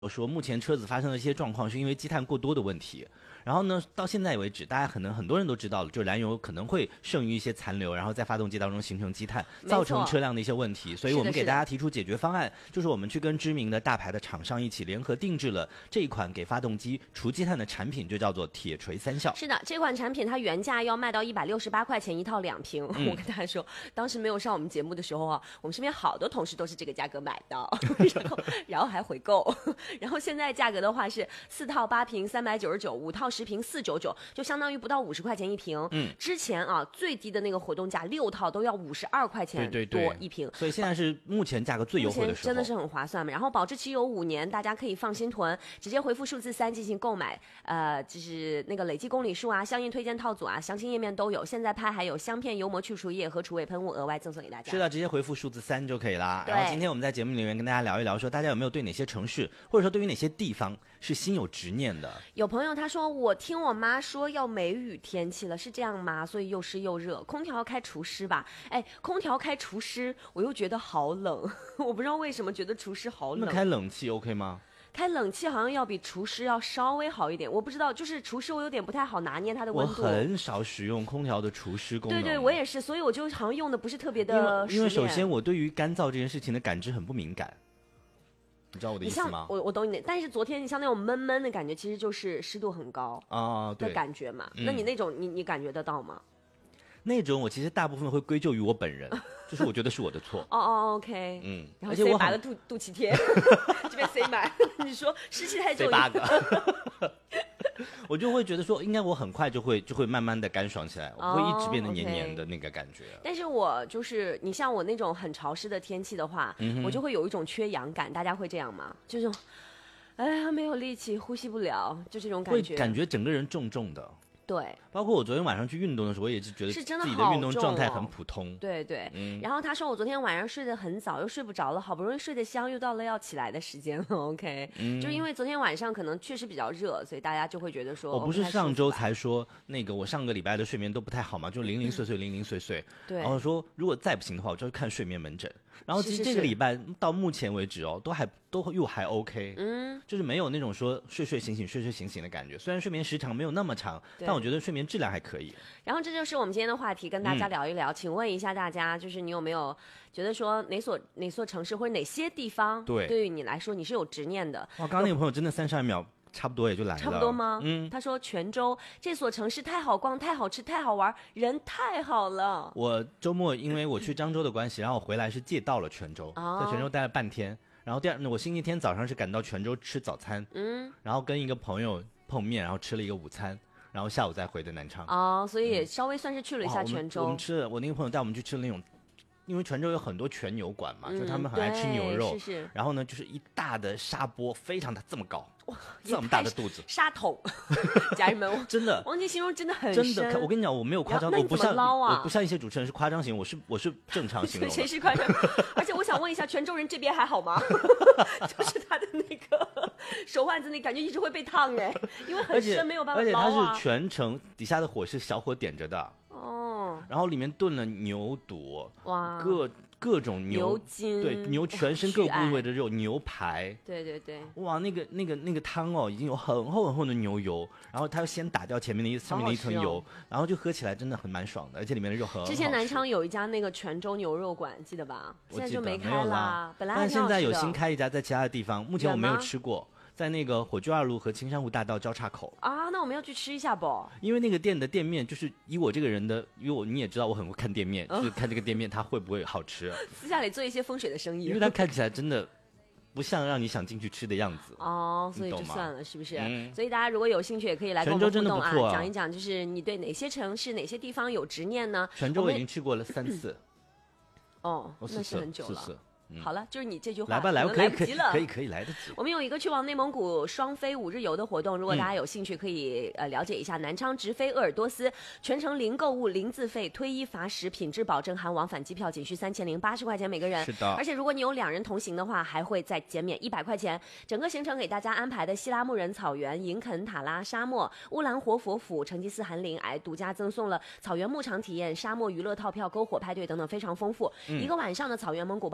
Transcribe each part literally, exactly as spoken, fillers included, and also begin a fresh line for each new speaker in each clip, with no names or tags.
说目前车子发生的一些状况是因为积碳过多的问题。然后呢，到现在为止，大家可能很多人都知道了，就是燃油可能会剩余一些残留，然后在发动机当中形成积碳，造成车辆的一些问题。所以我们给大家提出解决方案，就是我们去跟知名的大牌的厂商一起联合定制了这一款给发动机除积碳的产品，就叫做铁锤三效。
是的，这款产品它原价要卖到一百六十八块钱一套两瓶。嗯、我跟大家说，当时没有上我们节目的时候啊，我们身边好多同事都是这个价格买的，然后然后还回购。然后现在价格的话是四套八瓶三百九十九，五套十瓶四九九。就相当于不到五十块钱一瓶。嗯，之前啊最低的那个活动价六套都要五十二块钱多一瓶，
对对对，所以现在是目前价格最优惠的时候，
真的是很划算嘛。然后保质期有五年，大家可以放心囤，直接回复数字三进行购买。呃，就是那个累计公里数啊、相应推荐套组啊，详情页面都有。现在拍还有香片、油膜去除液和除味喷雾额外赠送给大家。
是的，直接回复数字三就可以啦。然后今天我们在节目里面跟大家聊一聊，说大家有没有对哪些城市，或者说对于哪些地方是心有执念的？
有朋友他说，我听我妈说要梅雨天气了，是这样吗？所以又湿又热，空调开除湿吧。哎，空调开除湿，我又觉得好冷，我不知道为什么觉得除湿好冷。
那开冷气 OK 吗？
开冷气好像要比除湿要稍微好一点，我不知道，就是除湿我有点不太好拿捏它的温度。
我很少使用空调的除湿功能。
对对，我也是，所以我就好像用的不是特别的。
因为因为首先我对于干燥这件事情的感知很不敏感。你知道我的意思吗？
我我懂你的，但是昨天你像那种闷闷的感觉，其实就是湿度很高
啊
的感觉嘛。嗯、那你那种你你感觉得到吗？
那种我其实大部分会归咎于我本人，就是我觉得是我的错。
哦哦 ，OK，
嗯，
然后塞八个肚肚脐贴，这边塞满，你说湿气太重，
塞八个。我就会觉得说，应该我很快就会就会慢慢的干爽起来，我会一直变得黏黏的那个感觉。
Oh, okay. 但是我就是你像我那种很潮湿的天气的话，嗯、我就会有一种缺氧感。大家会这样吗？就是，哎呀，没有力气，呼吸不了，就这种感觉。
会感觉整个人重重的。
对，
包括我昨天晚上去运动的时候，我也是觉得自己的运动状态很普通。
哦、对对、
嗯，
然后他说我昨天晚上睡得很早，又睡不着了，好不容易睡得香，又到了要起来的时间了。OK，、嗯、就是因为昨天晚上可能确实比较热，所以大家就会觉得说，
我不是上周才说那个我上个礼拜的睡眠都不太好嘛，就零零碎碎，零零碎碎。
对，
然后说如果再不行的话，我就去看睡眠门诊。然后其实这个礼拜到目前为止哦，都还都又还 OK， 嗯，就是没有那种说睡睡醒醒睡睡醒醒的感觉。虽然睡眠时长没有那么长，但我觉得睡眠质量还可以。
然后这就是我们今天的话题，跟大家聊一聊。嗯、请问一下大家，就是你有没有觉得说哪所哪所城市或者哪些地方，
对，
对于你来说你是有执念的？
哇，刚刚那个朋友真的三十二秒。差不多也就来了，
差不多吗？嗯，他说泉州这所城市太好逛、太好吃、太好玩，人太好了。
我周末因为我去漳州的关系，然后我回来是借到了泉州，哦、在泉州待了半天。然后第二，我星期天早上是赶到泉州吃早餐，嗯，然后跟一个朋友碰面，然后吃了一个午餐，然后下午再回的南昌。
哦，所以也稍微算是去了一下泉州。
嗯、我, 我们吃了，我那个朋友带我们去吃了那种。因为泉州有很多全牛馆嘛，嗯、就他们很爱吃牛肉，
是是
然后呢，就是一大的砂锅，非常大，这么高，哇，这么大的肚子，
沙桶，家人们，
真的，
王姐形容真的很
真的，我跟你讲，我没有夸张，
我
不像、
啊、
我不像一些主持人是夸张型，我是我是正常形容的。
谁是夸张？而且我想问一下，泉州人这边还好吗？就是他的那个手腕子，你感觉一直会被烫哎，因为很深，没有办法
捞啊。而且它
是
全程底下的火是小火点着的。哦，然后里面炖了牛肚，哇，各各种牛
牛筋，
对，牛全身各部位的肉，牛排，
对对对，
哇，那个那个那个汤哦，已经有很厚很厚的牛油，然后它要先打掉前面的一上面的一层油，
哦、
然后就喝起来真的很蛮爽的，而且里面的肉很好吃。
之前南昌有一家那个泉州牛肉馆，记得吧？现在就没开啦，本来
但现在有新开一家在其他的地方，目前我没有吃过。在那个火炬二路和青山湖大道交叉口
啊，那我们要去吃一下不？
因为那个店的店面就是以我这个人的，因为我你也知道我很会看店面，哦、就是看这个店面它会不会好吃。
私下里做一些风水的生意，
因为它看起来真的不像让你想进去吃的样子
哦，所以就算了，是不是？嗯、所以大家如果有兴趣，也可以来跟我们互动啊，
啊
讲一讲，就是你对哪些城市、哪些地方有执念呢？
泉州我已经去过了三次，
哦，那是很久了。
四次
嗯、好了，就是你这句话
来吧，来吧，
来不及了，
可以，可以，可以来得及。
我们有一个去往内蒙古双飞五日游的活动，如果大家有兴趣，可以、嗯、呃了解一下。南昌直飞鄂尔多斯，全程零购物、零自费，推一罚十，品质保证，含往返机票仅需三千零八十块钱每个人。
是的，
而且如果你有两人同行的话，还会再减免一百块钱。整个行程给大家安排的希拉木仁草原、银肯塔拉沙漠、乌兰活佛府、成吉思汗陵，还独家赠送了草原牧场体验、沙漠娱乐套票、篝火派对等等，非常丰富。嗯、一个晚上的草原蒙古包加上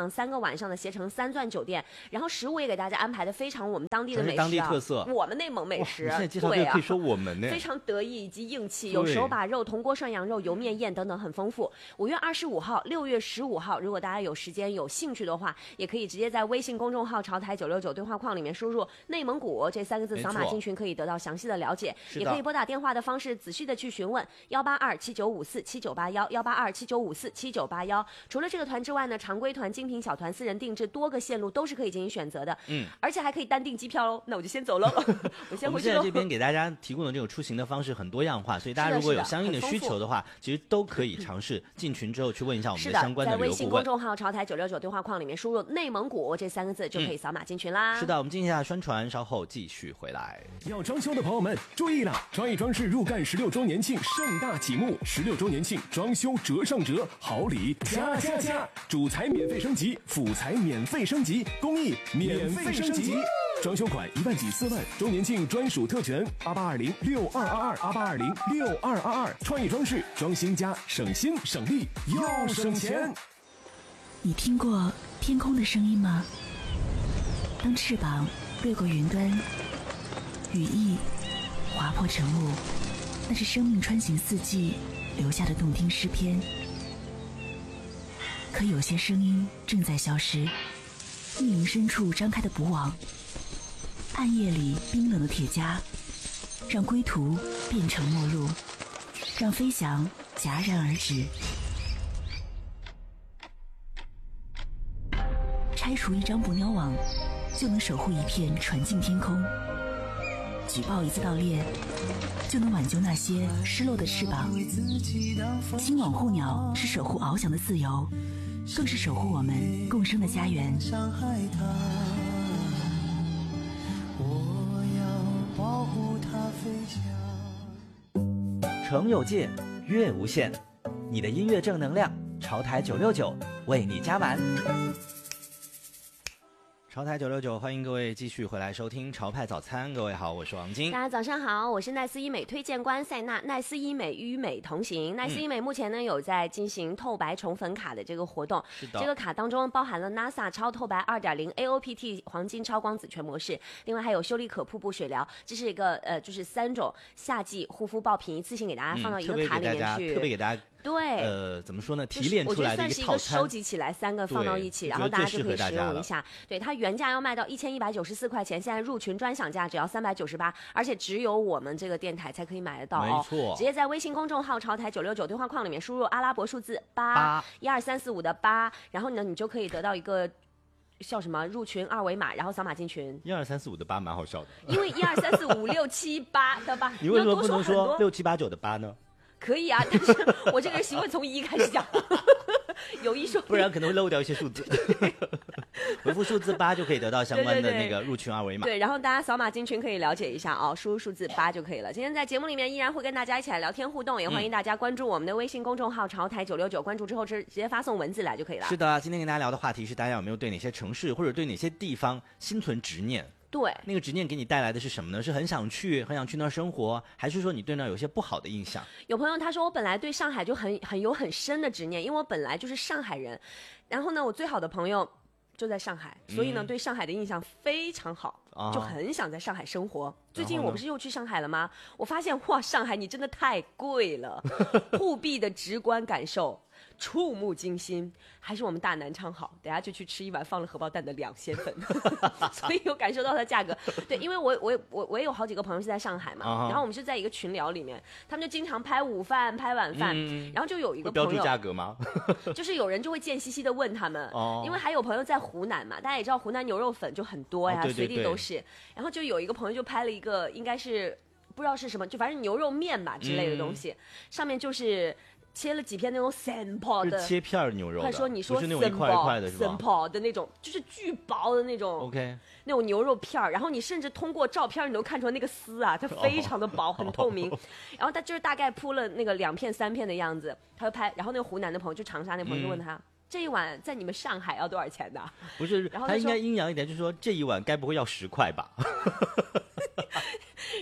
上三个晚上的携程三钻酒店，然后食物也给大家安排的非常我们当地的美食、啊，
当地特色，
我们内蒙美食。
你现在介绍这个可以说我们呢，
非常得意以及硬气，有手把肉、铜锅涮羊肉、油面宴等等，很丰富。五月二十五号、六月十五号，如果大家有时间、有兴趣的话，也可以直接在微信公众号潮台九六九对话框里面输入“内蒙古”这三个字，扫码进群可以得到详细的了解，也可以拨打电话的方式仔细的去询问幺八二七九五四七九八幺幺八二七九五四七九八幺。除了这个团之外呢，常规团、精品小团、私人定制多个线路都是可以进行选择的，嗯，而且还可以单订机票哦。那我就先走了，我先回去了。
我们现在这边给大家提供的这种出行的方式很多样化，所以大家如果有相应的需求的话，其实都可以尝试进群之后去问一下我们的相关的旅游顾问。
在微信公众号潮台九六九对话框里面输入内蒙古这三个字就可以扫码进群啦。
嗯、是的，我们进行一下宣传，稍后继续回来。
要装修的朋友们注意了，创意装饰入干十六周年庆盛大启幕，十六周年庆装修折上折，好礼加加加，主材免费升级，辅材免费升级，工艺免费升级。装修款一万起四万，周年庆专属特权八八二零六二二二八八二零六二二二，创意装饰装新家，省心省力又省钱。
你听过天空的声音吗？当翅膀掠过云端，羽翼划破晨雾，那是生命穿行四季留下的动听诗篇。可有些声音正在消失，密林深处张开的捕网，暗夜里冰冷的铁枷，让归途变成陌路，让飞翔戛然而止。拆除一张捕鸟网，就能守护一片纯净天空；举报一次盗猎，就能挽救那些失落的翅膀。金网护鸟是守护翱翔的自由，更是守护我们共生的家园。
城有界，乐无限，你的音乐正能量，潮台九六九为你加完。
潮台九六九，欢迎各位继续回来收听潮派早餐。各位好，我是王晶。
大家早上好，我是奈斯医美推荐官塞娜。奈斯医美与美同行。奈斯医美目前呢有在进行透白宠粉卡的这个活动，
是的，
这个卡当中包含了 N A S A 超透白 二点零 A O P T 黄金超光子全模式，另外还有修丽可瀑布水疗，这是一个呃就是三种夏季护肤爆品，一次性给大家放到一个卡里面去，
嗯、特别给大家。
对，
呃，怎么说呢？提炼出来的一个套餐，我觉得算是一个
收集起来三个放到一起，然后大家就可以使用一下。对，它原价要卖到一千一百九十四块钱，现在入群专享价只要三百九十八，而且只有我们这个电台才可以买得到哦。
没错，
直接在微信公众号潮台九六九对话框里面输入阿拉伯数字八一二三四五的八，然后呢，你就可以得到一个。叫什么入群二维码，然后扫码进群。
一二三四五的八蛮好笑的，
因为一二三四五六七八的八，
你为什么不能说六七八九的八呢？
可以啊，但是我这个人习惯从一开始讲，有一说一，
不然可能会漏掉一些数字。回复数字八就可以得到相关的那个入群二维码。
对， 对， 对，然后大家扫码进群可以了解一下啊、哦，输入数字八就可以了。今天在节目里面依然会跟大家一起来聊天互动，也欢迎大家关注我们的微信公众号潮台九六九，关注之后直接发送文字来就可以了。
是的，今天跟大家聊的话题是大家有没有对哪些城市或者对哪些地方心存执念？
对，
那个执念给你带来的是什么呢？是很想去，很想去那儿生活，还是说你对那儿有些不好的印象？
有朋友他说我本来对上海就很很有很深的执念，因为我本来就是上海人，然后呢，我最好的朋友就在上海，所以呢，嗯、对上海的印象非常好，啊、就很想在上海生活。最近我不是又去上海了吗？我发现哇，上海你真的太贵了，沪币的直观感受。触目惊心，还是我们大南昌好，等下就去吃一碗放了荷包蛋的两鲜粉，所以有感受到它的价格。对，因为我我我我也有好几个朋友是在上海嘛， uh-huh. 然后我们是在一个群聊里面，他们就经常拍午饭、拍晚饭，嗯、然后就有一个朋友
标注价格吗？
就是有人就会贱兮兮的问他们， oh. 因为还有朋友在湖南嘛，大家也知道湖南牛肉粉就很多呀，
oh, 对对对，
随地都是。然后就有一个朋友就拍了一个，应该是不知道是什么，就反正牛肉面吧之类的东西，嗯、上面就是。切了几片那种散泡的，
切片牛肉的，
快说你说
不是那种一块一块的是吧？
散泡的那种，就是巨薄的那种
，OK，
那种牛肉片儿。然后你甚至通过照片你都看出来那个丝啊，它非常的薄， oh. 很透明。然后他就是大概铺了那个两片三片的样子，他就拍。然后那个湖南的朋友，就长沙那朋友就问他。嗯，这一碗在你们上海要多少钱的？
不是，然后他应该阴阳一点，就是说这一碗该不会要十块吧？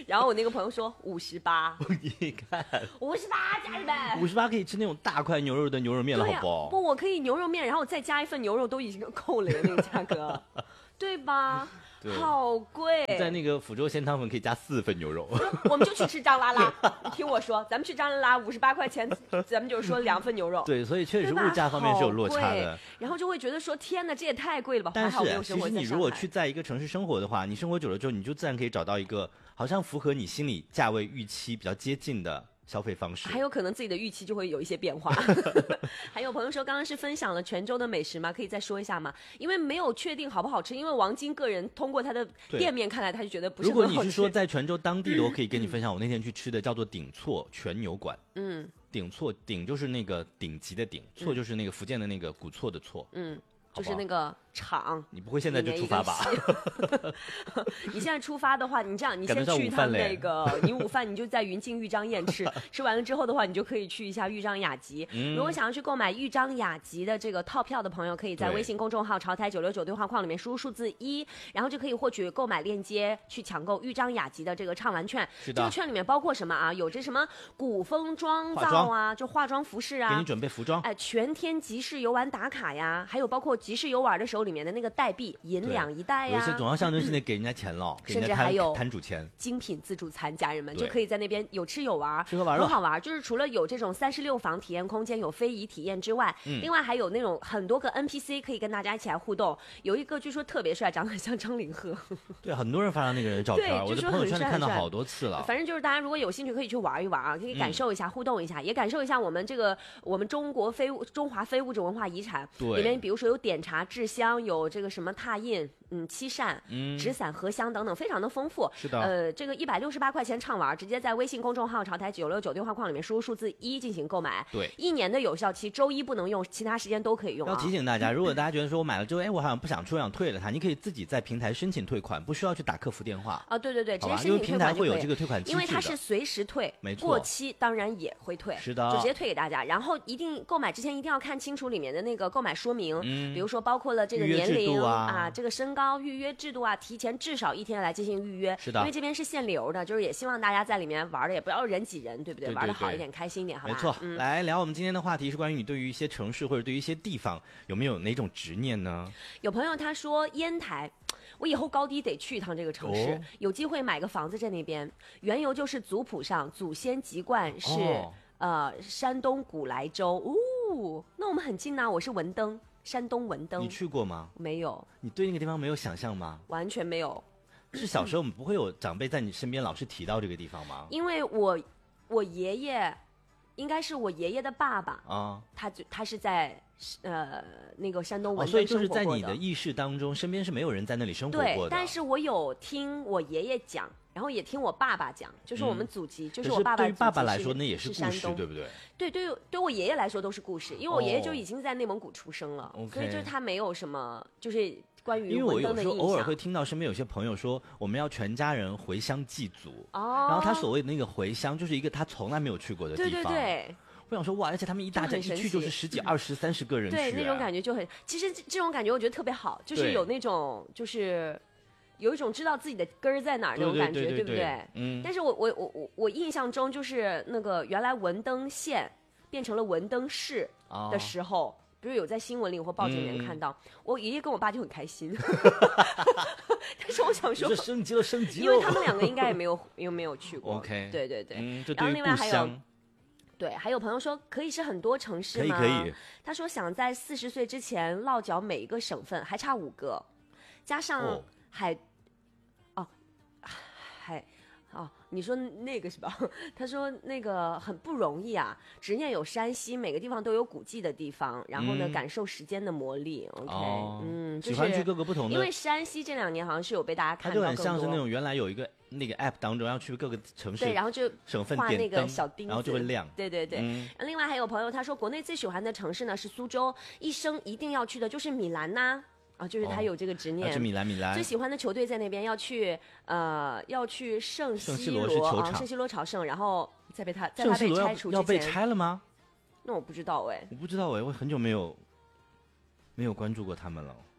然后我那个朋友说五十八，
你看，
五十八，家人们，
五十八可以吃那种大块牛肉的牛肉面了，
对呀、
好不好？
不，我可以牛肉面，然后再加一份牛肉，都已经够了那个价格，对吧？
对
好贵。
在那个福州鲜汤粉可以加四份牛肉。
我们就去吃张拉拉，你听我说，咱们去张拉拉五十八块钱，咱们就是说两份牛肉。
对，所以确实
对吧
物价方面是有落差
好
的
贵。然后就会觉得说，天哪，这也太贵了吧！
但
还好没有
是，其实
生活在上海
你如果去在一个城市生活的话，你生活久了之后，你就自然可以找到一个好像符合你心理价位预期比较接近的消费方式。
还有可能自己的预期就会有一些变化。还有朋友说，刚刚是分享了泉州的美食吗？可以再说一下吗？因为没有确定好不好吃，因为王晶个人通过他的
对
店面看来，他就觉得不是
如
很好吃。
果你是说在泉州当地的，我可以跟你分享我那天去吃的叫做鼎错全牛馆。
嗯
鼎错鼎就是那个顶级的鼎，错就是那个福建的那个古错的错。
嗯，
好不好
就是那个厂。
你不会现在就出发吧？
你现在出发的话，你这样，你
赶得上
先去趟
午饭嘞
那个，你午饭你就在云晋豫章宴吃，吃完了之后的话，你就可以去一下豫章雅集。
嗯
如果想要去购买豫章雅集的这个套票的朋友，可以在
对
微信公众号“潮台九六九”对话框里面输入数字一，然后就可以获取购买链接，去抢购豫章雅集的这个畅玩券。
是的
这个券里面包括什么啊？有这什么古风妆造啊，就化妆服饰啊
给你，准备服装。
哎，全天集市游玩打卡呀，还有包括集市游玩的时候里面的那个代币银两一袋呀，
有一些总要象征性的给人家钱了，给人
甚
家摊
至还有
摊主钱。
精品自助餐，家人们
对
就可以在那边有吃有玩，
吃喝玩乐
很好玩。就是除了有这种三十六房体验空间，有非遗体验之外，
嗯
另外还有那种很多个 N P C 可以跟大家一起来互动。有一个据说特别帅，长得很像张凌赫，
对，很多人发上那个人的照片，
对
我在
就说很
朋友圈里看到
帅很帅
好多次了。
反正就是大家如果有兴趣可以去玩一玩啊，可以感受一下、互动一下，也感受一下我们这个我们中国非物中华非物质文化遗产
对
里面，比如说有点茶、制香，有这个什么拓印。嗯，七扇、
嗯
纸伞、荷香等等，非常的丰富。
是的
呃，这个一百六十八块钱畅玩，直接在微信公众号“潮台九六九”对话框里面输入数字一进行购买。
对
一年的有效期，周一不能用，其他时间都可以用、啊。
要提醒大家，如果大家觉得说我买了之后，哎，我好像不想出，我想退了它，你可以自己在平台申请退款，不需要去打客服电话。
啊，对对对，直接
好吧因为
申请退
平台会有
款就可以
这个退款机
因为
制的
它是随时退，
没错
过期当然也会退，
是的
就直接退给大家。然后一定购买之前一定要看清楚里面的那个购买说明，
嗯
比如说包括了这个
预约制
年龄
度啊
这个身高、预约制度啊，提前至少一天来进行预约。
是的
因为这边是限流的，就是也希望大家在里面玩的也不要人挤人，对不对？
对对对
玩的好一点，开心一点，好吧？
没错，
嗯。
来聊我们今天的话题是关于你对于一些城市或者对于一些地方有没有哪种执念呢？
有朋友他说烟台，我以后高低得去一趟这个城市，
哦
有机会买个房子在那边。缘由就是族谱上祖先籍贯是、
哦
呃山东古莱州，哦，那我们很近呐、我是文登，山东文登
你，去过吗？
没有，
你对那个地方没有想象吗？
完全没有，
是小时候我们不会有长辈在你身边老是提到这个地方吗？
因为我我爷爷应该是我爷爷的爸爸，
啊，
他就他是在呃那个山东
哦，
文登
所以就是在
生活过
你的意识当中，身边是没有人在那里生活
对
过，的。
但是我有听我爷爷讲，然后也听我爸爸讲，就是我们祖籍，就
可
是我爸爸
对于爸爸
祖籍是
来说，那也是故事，
山东，
对不对？
对对，对我爷爷来说都是故事，因为我爷爷就
哦
已经在内蒙古出生了，
OK
所以就是他没有什么就是关于
因为我
文
有时候偶尔
登的印象。
会听到身边有些朋友说，我们要全家人回乡祭祖。
哦，
然后他所谓的那个回乡，就是一个他从来没有去过的地
对
方。
对对
我想说哇，而且他们一大家
就很神
一去就是
奇
十几、二十、三十个人去，
对，那种感
觉。
觉就很，其实这这种感觉我觉得特别好，就是
对
有那种就是有一种知道自己的根儿在哪儿那种
对
感觉，
对对
不对？
嗯，
但是我我我我我印象中就是那个原来文登县变成了文登市
哦
的时候，比如有在新闻里或报纸里面
嗯
看到，我爷爷跟我爸就很开心。但是我想说
这，升级了，升级了。
因为他们两个应该也没有又没有去过。
OK
对对对。
嗯，这
然后
对于
另外还有
故乡
对，还有朋友说可以是很多城市吗？
可以可以。
他说想在四十岁之前落脚每一个省份，还差五个，加上
哦
海，哦，海。哦，你说那个是吧？他说那个很不容易啊，执念有山西，每个地方都有古迹的地方，然后呢，
嗯
感受时间的魔力。OK，、
哦
嗯，就
喜欢去
是
各个不同的，
因为山西这两年好像是有被大家
它
看到更多，
就很像是那种原来有一个那个 app 当中要去各个城市
对，然后就
省份
画那个
点灯，
小钉子，
然后就会亮。
对对对。
嗯，
另外还有朋友他说，国内最喜欢的城市呢是苏州，一生一定要去的就是米兰呐、啊，就是他
哦
有这个执念。
要去米兰，米兰
最喜欢的球队在那边，要去呃要去圣
圣
西
西罗是球
啊，
场
圣西罗朝圣，然后再被他在
圣
他被
西罗要要
拆除之前，
被拆了吗？
那我不知道哎，
我不知道哎，我很久没有没有关注过他们了。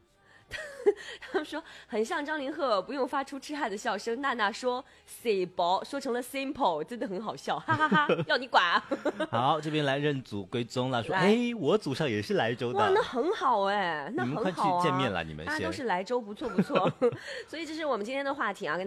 他们说很像张凌赫，不用发出痴汉的笑声。娜娜说 simple 说成了 simple， 真的很好笑，哈哈哈哈！要你管啊！
好，这边来认祖归宗了，说哎，我祖上也是莱州的。
哇，那很好哎，那很好啊！
你们快去见面了，你们
大家都是莱州，不错不错。所以这是我们今天的话题啊。